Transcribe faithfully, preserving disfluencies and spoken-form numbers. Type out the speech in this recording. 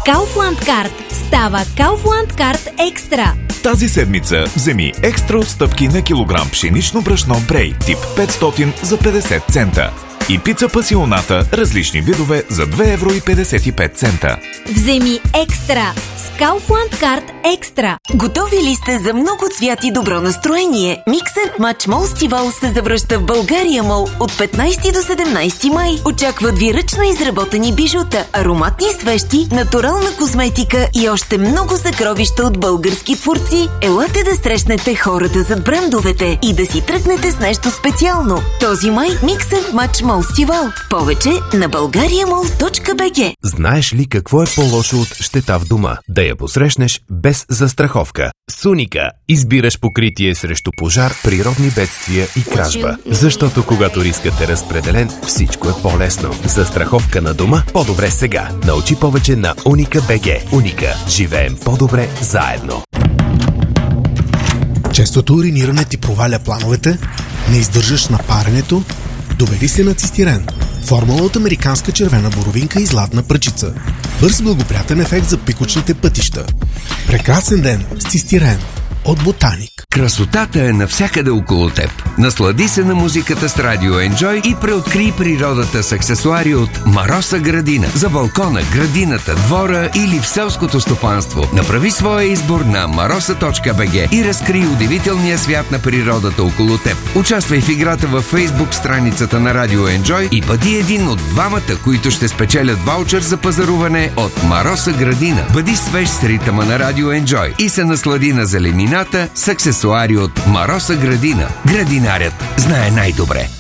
Kaufland Card става Kaufland Card Extra. Тази седмица вземи екстра отстъпки на килограм пшенично брашно Брей тип петстотин за петдесет цента и пица пасионата различни видове за две евро и петдесет и пет цента. Вземи екстра с Kaufland Card Extra. Готови ли сте за много цвят и добро настроение? Mix and Match Мол Стивал се завръща в България Мол от петнайсети до седемнайсети май. Очакват ви ръчно изработени бижута, ароматни свещи, натурална козметика и още много съкровища от български творци. Елате да срещнете хората зад брандовете и да си тръгнете с нещо специално. Този май Mix and Match Мол Стивал. Повече на българиямол точка би джи. Знаеш ли какво е по-лошо от щета в дома? Да я посрещнеш без застраховка. С Уника избираш покритие срещу пожар, природни бедствия и кражба. Защото когато рискът е разпределен, всичко е по-лесно. Застраховка на дома по-добре сега. Научи повече на Уника точка би джи. Уника. Живеем по-добре заедно. Честото уриниране ти проваля плановете? Не издържаш на паренето? Довери се на Цистирен. Формула от американска червена боровинка и златна пръчица. Бърз благоприятен ефект за пикочните пътища. Прекрасен ден с Цистирен от Ботаник. Красотата е навсякъде около теб. Наслади се на музиката с Радио Enjoy и преоткрий природата с аксесуари от Мароса Градина. За балкона, градината, двора или в селското стопанство. Направи своя избор на мароса точка би джи и разкрий удивителния свят на природата около теб. Участвай в играта във Facebook страницата на Радио Enjoy и бъди един от двамата, които ще спечелят ваучер за пазаруване от Мароса Градина. Бъди свеж с ритъма на Радио Enjoy и се наслади на зеленината с аксесуари от Мароса Градина. Градинарят знае най-добре.